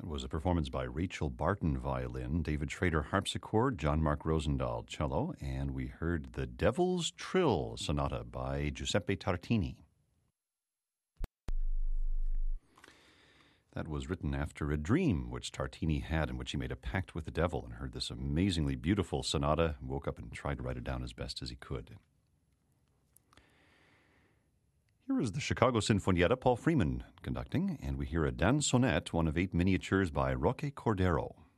was a performance by Rachel Barton, violin, David Schrader, harpsichord, John Mark Rosendahl, cello, and we heard the Devil's Trill Sonata by Giuseppe Tartini. That was written after a dream which Tartini had in which he made a pact with the devil and heard this amazingly beautiful sonata, woke up and tried to write it down as best as he could. Here is the Chicago Sinfonietta, Paul Freeman conducting, and we hear a dansonette, one of 8 miniatures by Roque Cordero.